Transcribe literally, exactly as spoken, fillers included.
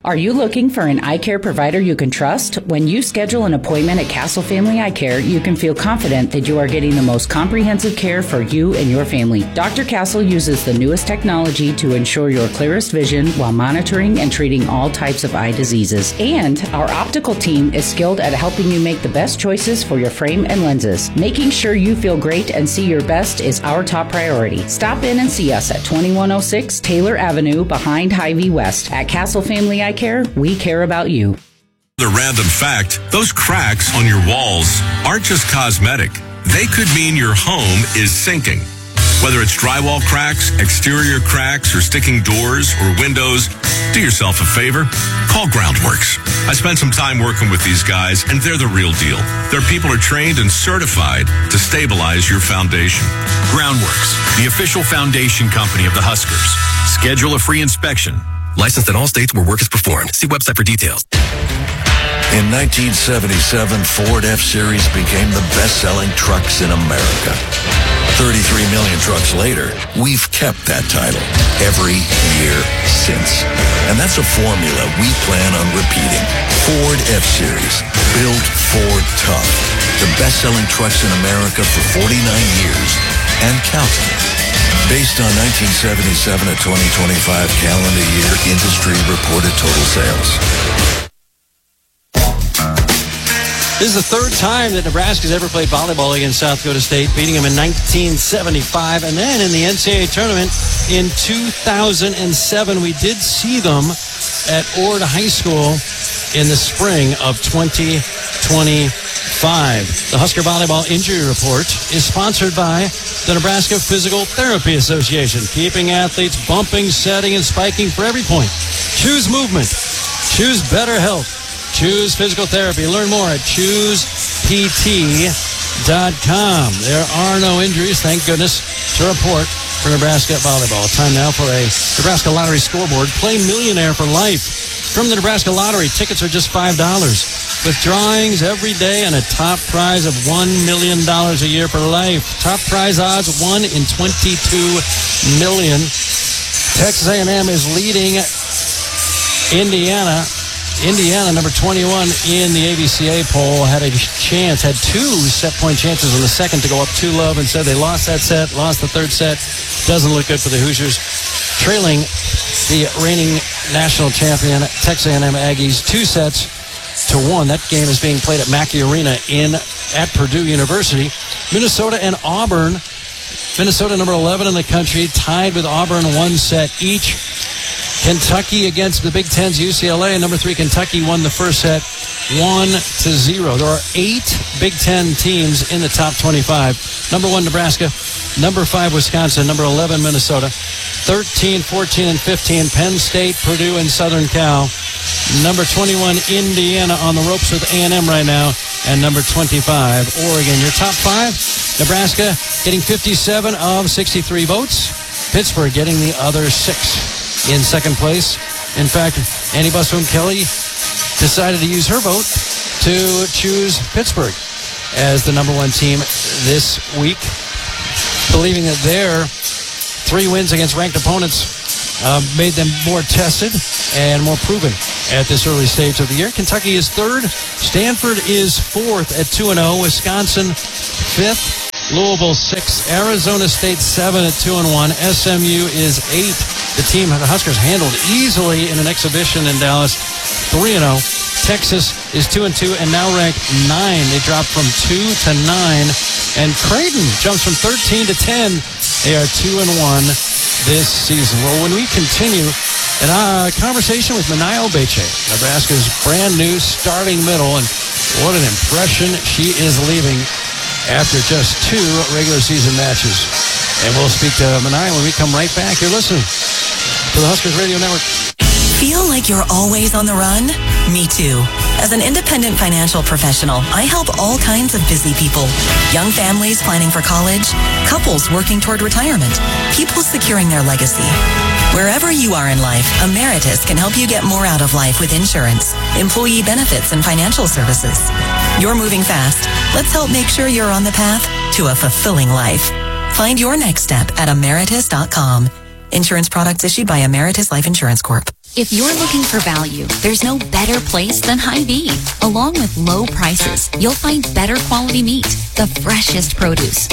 Are you looking for an eye care provider you can trust? When you schedule an appointment at Castle Family Eye Care, you can feel confident that you are getting the most comprehensive care for you and your family. Doctor Castle uses the newest technology to ensure your clearest vision while monitoring and treating all types of eye diseases. And our optical team is skilled at helping you make the best choices for your frame and lenses. Making sure you feel great and see your best is our top priority. Stop in and see us at twenty-one oh six Taylor Avenue behind Hy-Vee West. At Castle Family Eye Care, we care about you. The random fact, those cracks on your walls aren't just cosmetic. They could mean your home is sinking. Whether it's drywall cracks, exterior cracks, or sticking doors or windows, do yourself a favor. Call Groundworks. I spent some time working with these guys, and they're the real deal. Their people are trained and certified to stabilize your foundation. Groundworks, the official foundation company of the Huskers. Schedule a free inspection. Licensed in all states where work is performed. See website for details. In nineteen seventy-seven, Ford F-Series became the best-selling trucks in America. thirty-three million trucks later, we've kept that title every year since. And that's a formula we plan on repeating. Ford F-Series, built Ford tough. The best-selling trucks in America for forty-nine years and counting. Based on nineteen seventy-seven to twenty twenty-five calendar year industry reported total sales. This is the third time that Nebraska's ever played volleyball against South Dakota State, beating them in nineteen seventy-five. And then in the N C double A tournament in two thousand seven, we did see them at Ord High School in the spring of twenty twenty-five. The Husker Volleyball Injury Report is sponsored by the Nebraska Physical Therapy Association, keeping athletes bumping, setting, and spiking for every point. Choose movement. Choose better health. Choose Physical Therapy. Learn more at choose p t dot com. There are no injuries, thank goodness, to report for Nebraska volleyball. Time now for a Nebraska Lottery scoreboard. Play Millionaire for life. From the Nebraska Lottery, tickets are just five dollars. With drawings every day and a top prize of one million dollars a year for life. Top prize odds, one in twenty-two million. Texas A and M is leading Indiana. Indiana, number twenty-one in the A B C A poll, had a chance, had two set-point chances in the second to go up two love. Instead, they lost that set, lost the third set. Doesn't look good for the Hoosiers. Trailing the reigning national champion, Texas A and M Aggies, two sets to one. That game is being played at Mackey Arena in at Purdue University. Minnesota and Auburn. Minnesota, number eleven in the country, tied with Auburn one set each. Kentucky against the Big Ten's U C L A. Number three, Kentucky won the first set one to zero. There are eight Big Ten teams in the top twenty-five. Number one, Nebraska. Number five, Wisconsin. Number eleven, Minnesota. thirteen, fourteen, and fifteen, Penn State, Purdue, and Southern Cal. Number twenty-one, Indiana on the ropes with A and M right now. And number twenty-five, Oregon. Your top five, Nebraska getting fifty-seven of sixty-three votes. Pittsburgh getting the other six. In second place. In fact, Annie Busboom Kelly decided to use her vote to choose Pittsburgh as the number one team this week, believing that their three wins against ranked opponents uh, made them more tested and more proven at this early stage of the year. Kentucky is third. Stanford is fourth at two and oh. Wisconsin fifth. Louisville sixth. Arizona State seven at two and one. S M U is eight. The team, the Huskers, handled easily in an exhibition in Dallas, three and oh. Texas is two and two and now ranked nine. They dropped from two to nine. And Creighton jumps from thirteen to ten. They are two and one this season. Well, when we continue in our conversation with Manai Obeche, Nebraska's brand new starting middle, and what an impression she is leaving after just two regular season matches. And we'll speak to Manai when we come right back. You're listening to the Huskers Radio Network. Feel like you're always on the run? Me too. As an independent financial professional, I help all kinds of busy people. Young families planning for college, couples working toward retirement, people securing their legacy. Wherever you are in life, Emeritus can help you get more out of life with insurance, employee benefits, and financial services. You're moving fast. Let's help make sure you're on the path to a fulfilling life. Find your next step at emeritus dot com. Insurance products issued by Emeritus Life Insurance Corp. If you're looking for value, there's no better place than Hy-Vee. Along with low prices, you'll find better quality meat, the freshest produce,